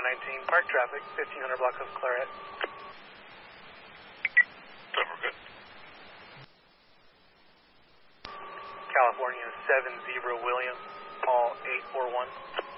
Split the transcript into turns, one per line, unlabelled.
19, park traffic, 1500 block of Claret.
We're good.
California 70 William, Paul 841.